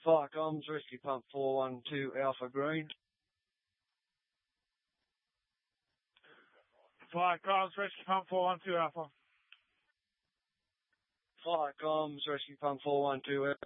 Fire comms, rescue pump 412 Alpha Green. Fire comms, rescue pump 412 Alpha. Fire comms, rescue pump 412